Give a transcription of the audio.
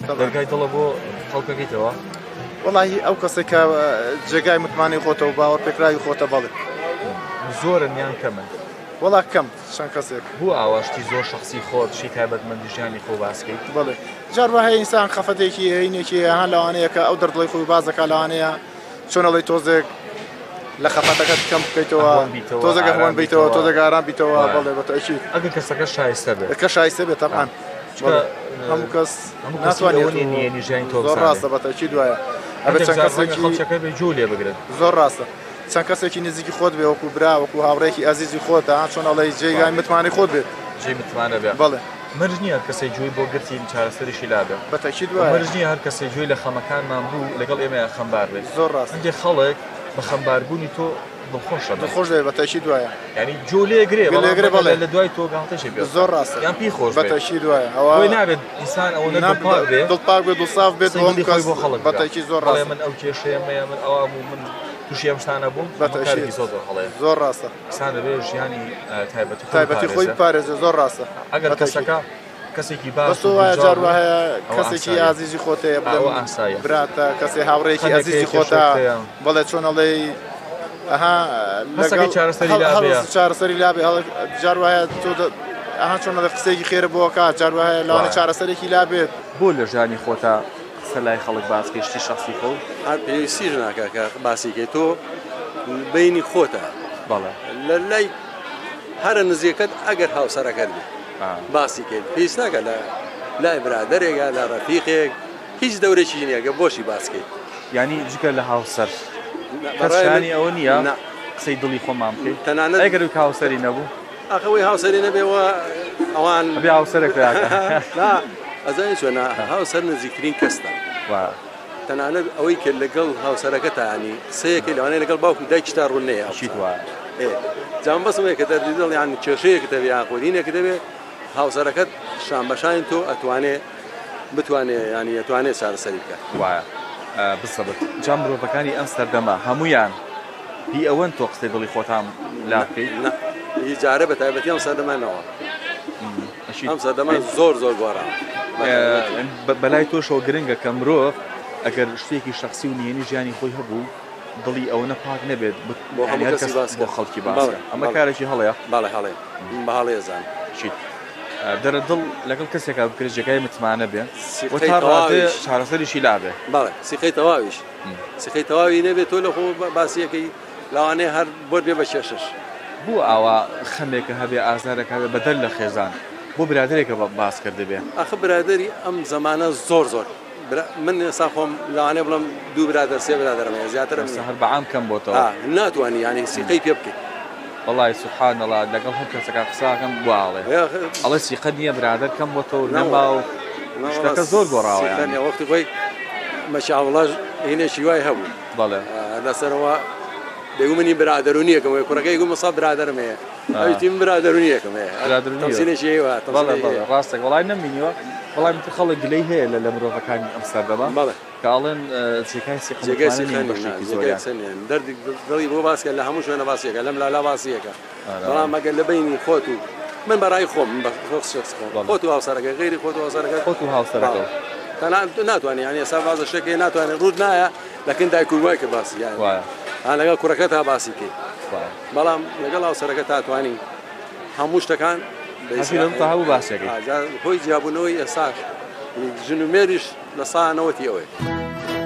دەرگای دڵە بۆ خەڵکەکەیتەوە وەڵی ئەو کەسێک کە جێگای متمانی خۆتەوە باوەڕ پێکراوی خۆتە بەڵێ زۆرن یان کەمن وەڵا کەم چەند کەسێک بوو ئاواشتی زۆر شخصی خۆت شی تایبەتمەندی ژیانی خۆ باسکەیت بڵێ جار وهەیە ئینسان خەفەتێکی هەینێکی هەن لەوانەیە کە ئەو دەردڵی خۆی بازەکە لەوانەیە چۆنەڵی تۆزێک لە خەفەتەکەت کەم بکەیتەوە تۆزەگە هەوان بیتەوە تۆزەگە ئارام بیتەوە بڵێ بەتەشی ئەگەر کەسەکە شایستە بێت کە شایستە بێت تەبعاً هەموو کەس ناتوانێت ژیانی تۆ زۆر ڕاستە بەتەشی دوایە ئەبێت چەند کەسێکی خەڵکەکە بێ جوولێ بگرێت زۆر ڕاستە چەند کەسێکی نزیکی خۆت بێ وەکو برا وەکو هاوڕێکی ئازیزی خۆتە چۆنەڵی جێگای متمانی خۆت بێت جێ متمانە بێت بەڵێ مەرج نییە کەسێک جوێی بۆ گرتی چارەسەریشی لابێ بەتەشی دوایە مەرج نییە هەر کەسێک جوێی لە خەمەکانمان بوو لەگەڵ ئێمە خەمبار بێت زۆر ڕاست ئەندێ خەڵک بە خەمباربوونی تۆ دڵخۆشە دڵخۆش دێ بەتەشی دوایە ینی جۆ لێگرێ بەڵێ لە دوای تۆ گاڵتەشی بێت زۆر ڕاستە یان پێی خۆش بەتەشی دوایە ئەوە نابێت ئینسان ئەوە دڵپاک بێت دڵپاک بێت دڵساف بێت بۆ خەڵک بەتەشی زۆر ڕاستە من ئەو کێشەیەمەیە من ئەوە بوو من تووشی ئەم شتانە بووم بەتەشی زۆر ڕاستە ئینسان دەبێت ژیانی تایبەتی خۆی پارێزێ زۆر ڕاستە ئەگەر کەسەکە کەسێکی باش وایە جار وایە کەسێکی ئازیزی خۆتەیە براتە کەسێ هاوڕێکی ئازیزی خۆتە بەڵێ چۆنەڵێ چارەسەری لابێ جار وایە تۆ ئەها چۆنەڵێ قسێکی خێرە بۆکە جار وایە لاوانە چارەسەرێکی لابێت بۆ لە ژیانی خۆتە قسە لای خەڵک باسکەشتی شخصی خۆ هەر پێویستی ناکە کە باسیکەی تۆ بینی خۆتە بەڵێ لە لای هەرە نزیەکەت ئەگەر هاوسەرەکەت بێت باسیکەیت پێویست ناکە لە لای برادەرێکە لە ڕەفیقێک هیچ دەورێکی نییەگە بۆشی باسکەیت ینی جگە لە هاوسەر کەسانی ئەوە نییە قسەی دڵی خۆمان بکەیت تەنانەت ئەگەر و هاوسەری نەبوو ئەخەوەی هاوسەری نەبێەوە ئەوان بێ هاوسەرێکە ئەزانی چۆنە هاوسەر نزیکترین کەستە تەنانەت ئەوەی کرد لەگەڵ هاوسەرەکەتە ینی قسەیەکی لەوانەیە لەگەڵ باوکی دایکیشتا ڕوونەیە جام بەسمەیە کە دەردی دڵ یان کێشەیەکە دەبێ یان خۆرینێکە دەبێ هاوسەرەکەت شان بەشانی تۆ بتوانێت ینی ئەتوانێت چارەسەری بکات وایە بسەبت جام مرۆڤەکانی ئەم سەردەما هەمویان هی ئەوەن تۆ قسەی دڵی خۆتان لا بکەیت هیچ جارە بە تایبەتی ئەم سەردەمانەوە ئەم سەردەمان زۆر گۆڕا بەلای تۆشەوە گرنگە کە مرۆڤ ئەگەر شتێکی شخصی و نهێنی ژیانی خۆی هەبوو دڵی ئەوە نەپاک نەبێت بۆ خەڵکی باس ئەمە کارێکی هەڵەیە باڵێ هەڵێ بە هەڵەیەزان چیت دەرە دڵ لەگەڵ کەسێکا بکرێت جێگای متمانە بێ چارەسەریشی لابێ باڵێ سیخەی تەواویش سیخەی تەواوی نەبێت تۆ لە خۆ باسیەکەی لەوانەیە هەر بۆ بێ بە کێشش بوو ئاوا خەمێکە هەبێ ئازارێک هەبێ بەدەر لە خێزان بۆ برادێکە باس کرد بێ ئەخ برادری ئەم زمانە زۆر من ئێستا خۆم لەوانەیە بڵم دوو برادەر سێ برادەرمەیە زیاتر هەر بەعام کەم بۆتەوە ناتوانانی ینی سیقەی پێ بکەیت وەڵی سوبحان الله لەگەڵ هەر کەسەکە قساکەم بواڵێ ئەڵێ سیقە نییە برادەر کەم بۆتەوە نەما و شتەکە زۆر گۆڕاوە وەختی خۆی مەشاوڵاش هینێکی وای هەبوو بەڵێ لەسەرەوە دەگومنی برادەرونیەکەم کوڕەکەی گومە سا برادەرمەیە ئەوتیم برادەرونیەکەمەیە ڕاستێک وڵای نەمبینیوە وڵای خەڵک گلەی هەیە لە مرۆڤەکانی ئەم سەردەما کاڵێن دەردی دڵی بۆ باسکە لە هەموو شوێنە باسیەکە لەم لالا باسیەکە بەڵام ئەگەر لە بینی خۆت و من بەڕای خۆم خۆت و هاوسەرەکە غێری خۆت و هاوسەرەکە خۆت و هاوسەرەکە ناتوانانی ینی ئێستا بازە شتێکی ناتوانێت ڕوود نایە لەکن دایک و باوکە باسی هەان لەگەڵ کوڕەکە تا باسی بکەیت بەڵام لەگەڵ هاوسەرەکە تاتوانی هەموو شتەکان هەبوو باسیەکەی خۆی جیابوونەوەی ئێساش ژنومێریش لە سانەوەتی ئەوەی